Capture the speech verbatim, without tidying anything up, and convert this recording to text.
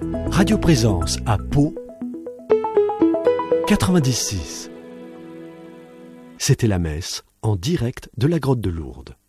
Radio Présence à Pau, quatre-vingt-dix virgule six. C'était la messe en direct de la grotte de Lourdes.